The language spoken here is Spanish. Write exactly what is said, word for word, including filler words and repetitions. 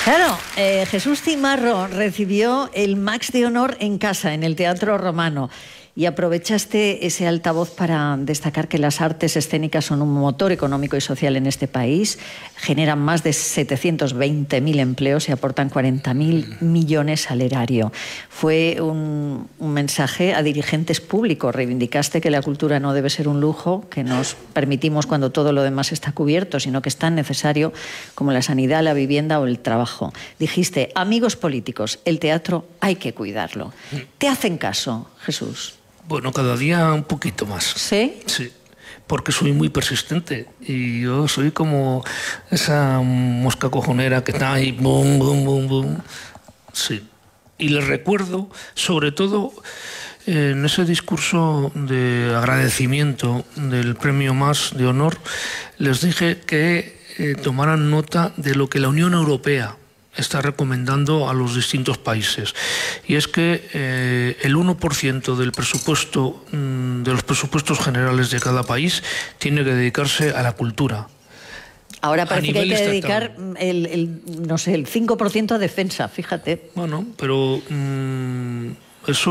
Claro, eh, Jesús Cimarro recibió el Max de Honor en casa, en el Teatro Romano. Y aprovechaste ese altavoz para destacar que las artes escénicas son un motor económico y social en este país, generan más de setecientos veinte mil empleos y aportan cuarenta mil millones al erario. Fue un, un mensaje a dirigentes públicos. Reivindicaste que la cultura no debe ser un lujo que nos permitimos cuando todo lo demás está cubierto, sino que es tan necesario como la sanidad, la vivienda o el trabajo. Dijiste, amigos políticos, el teatro hay que cuidarlo. ¿Te hacen caso, Jesús? Bueno, cada día un poquito más. ¿Sí? Sí, porque soy muy persistente y yo soy como esa mosca cojonera que está ahí, bum, bum, bum, bum. Sí, y les recuerdo, sobre todo en ese discurso de agradecimiento del premio Más de Honor, les dije que eh, tomaran nota de lo que la Unión Europea está recomendando a los distintos países. Y es que eh, el uno por ciento del presupuesto, mmm, de los presupuestos generales de cada país tiene que dedicarse a la cultura. Ahora parece que hay que dedicar el, el, no sé, el cinco por ciento a defensa, fíjate. Bueno, pero mmm, eso...